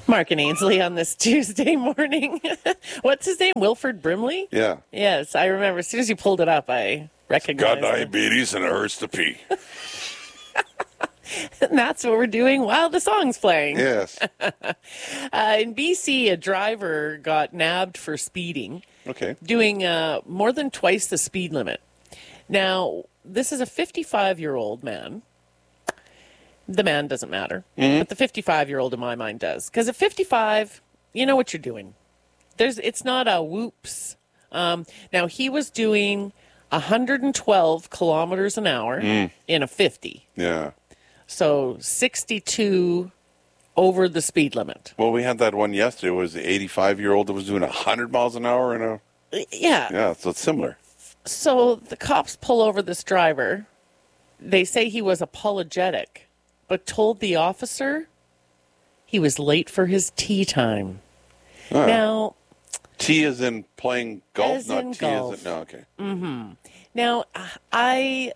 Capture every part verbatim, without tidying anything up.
Mark and Ainsley on this Tuesday morning. What's his name? Wilford Brimley? Yeah. Yes, I remember. As soon as you pulled it up, I recognized Got it. diabetes and it hurts to pee. And that's what we're doing while the song's playing. Yes. Uh, in B C, a driver got nabbed for speeding, Okay. doing uh, more than twice the speed limit. Now, this is a fifty-five-year-old man. The man doesn't matter, Mm-hmm. but the fifty-five-year-old in my mind does. Because at fifty-five, you know what you're doing. There's, it's not a whoops. Um, now, he was doing one hundred twelve kilometers an hour Mm. in a fifty. Yeah. So sixty-two over the speed limit. Well, we had that one yesterday. It was the eighty-five-year-old that was doing one hundred miles an hour in a... Yeah. Yeah, so it's similar. So the cops pull over this driver. They say he was apologetic, but told the officer he was late for his tea time. Ah. Now, T is in playing golf, As not in T golf. is in... No, okay. now I,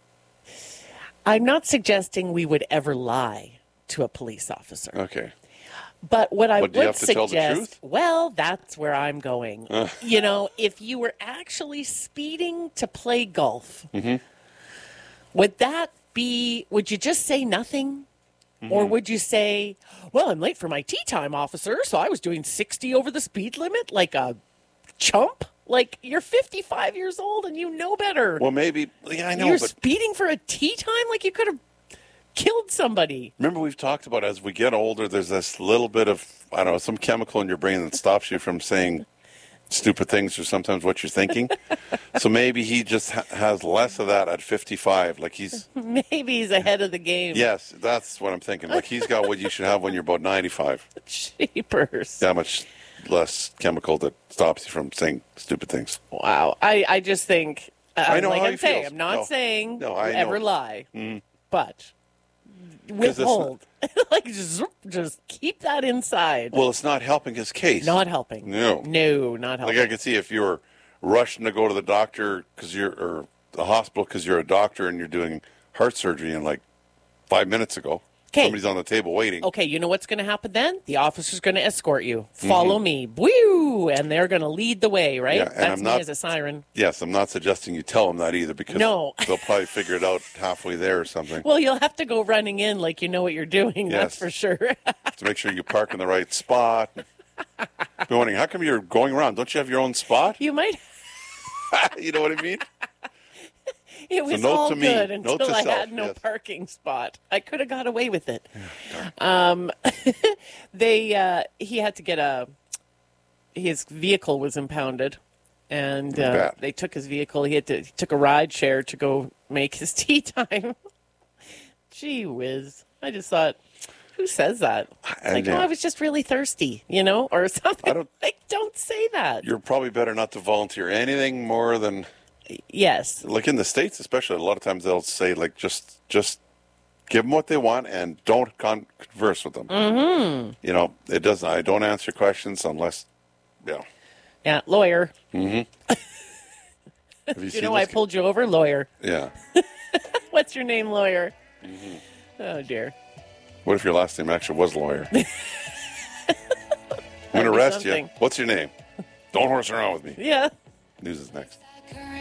I'm not suggesting we would ever lie to a police officer. Okay. But what I But do you would have to tell the suggest, truth? well, that's where I'm going. You know, if you were actually speeding to play golf, Mm-hmm. would that be, would you just say nothing? Or Mm-hmm. would you say, well, I'm late for my tea time, officer, so I was doing sixty over the speed limit like a chump? Like, you're fifty-five years old and you know better. Well, maybe... Yeah, I know, you're but... speeding for a tea time? Like, you could have killed somebody. Remember, we've talked about as we get older, there's this little bit of, I don't know, some chemical in your brain that stops you from saying stupid things or sometimes what you're thinking. So maybe he just ha- has less of that at fifty-five. Like he's, Maybe he's ahead of the game. yes, that's what I'm thinking. Like he's got what you should have when you're about ninety-five. Jeepers. That much less chemical that stops you from saying stupid things. Wow. I, I just think, uh, I know like how I'm he saying, feels. I'm not No. saying No, I ever know. lie, Mm. but 'Cause it's withhold. like, just, just keep that inside. Well, it's not helping his case. Not helping. No. No, not Like helping. I could see if you're rushing to go to the doctor because you're, or the hospital because you're a doctor and you're doing heart surgery and like five minutes ago, 'Kay. somebody's on the table waiting. Okay, you know what's going to happen then? The officer's going to escort you. Follow me. Woo! And they're going to lead the way, right? Mm-hmm. Yeah, and That's I'm me not- as a siren. Yes, I'm not suggesting you tell them that either because No. they'll probably figure it out halfway there or something. Well, you'll have to go running in like you know what you're doing. That's Yes. for sure. To make sure you park in the right spot. Be wondering, how come you're going around? Don't you have your own spot? you might. You know what I mean? It was note all to me, good note until to I self, had no yes. parking spot. I could have got away with it. um, they uh, he had to get a his vehicle was impounded, and uh, Bet. they took his vehicle. He had to he took a ride share to go make his tea time. Gee whiz! I just thought, who says that? And, Like, oh, yeah. I was just really thirsty, you know, or something. I don't- like, don't say that. You're probably better not to volunteer anything more than... Yes. Like in the States especially, a lot of times they'll say, like, just just give them what they want and don't con- converse with them. Mm-hmm. You know, it doesn't... I don't answer questions unless, you know... Yeah, lawyer. Have you You seen know I this? pulled you over? Lawyer. Yeah. What's your name, lawyer? Mm-hmm. Oh, dear. What if your last name actually was lawyer? I'm going That'd to be arrest something. you. What's your name? Don't horse around with me. Yeah. News is next.